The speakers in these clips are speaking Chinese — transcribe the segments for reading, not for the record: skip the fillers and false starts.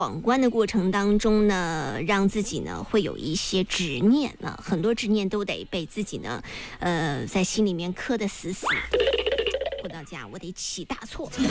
闯关的过程当中呢，让自己呢会有一些执念呢，很多执念都得被自己呢，在心里面刻得死死。回到家我得起大错，这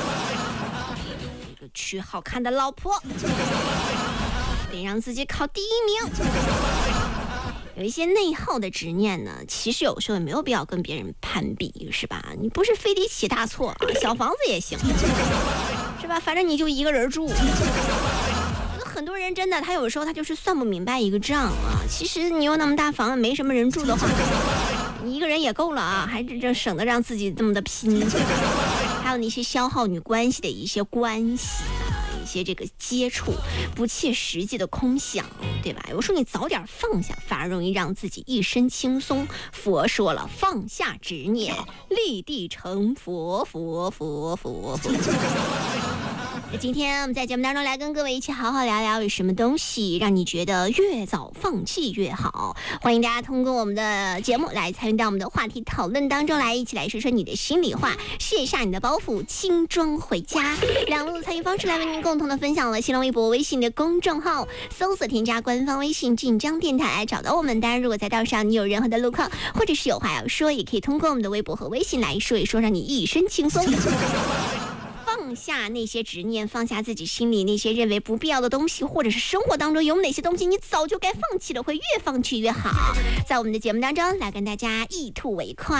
个娶好看的老婆，得让自己考第1名。有一些内耗的执念呢，其实有时候也没有必要跟别人攀比，是吧？你不是非得起大错啊，小房子也行。是吧？反正你就一个人住。很多人真的，他有时候他就是算不明白一个账啊。其实你有那么大房子，没什么人住的话，你一个人也够了啊，还这省得让自己这么的拼。还有那些消耗你关系的一些关系啊，一些这个接触，不切实际的空想，对吧？有时候你早点放下，反而容易让自己一身轻松。佛说了，放下执念，立地成佛，佛。今天我们在节目当中来跟各位一起好好聊聊，有什么东西让你觉得越早放弃越好。欢迎大家通过我们的节目来参与到我们的话题讨论当中来，一起来说说你的心里话，卸下你的包袱，轻装回家。两路参与方式来为您共同的分享了新浪微博、微信的公众号，搜索添加官方微信晋江电台找到我们。当然如果在道上你有任何的路况，或者是有话要说，也可以通过我们的微博和微信来说一说，让你一身轻松。放下那些执念，放下自己心里那些认为不必要的东西，或者是生活当中有哪些东西你早就该放弃了，会越放弃越好。在我们的节目当中来跟大家一吐为快。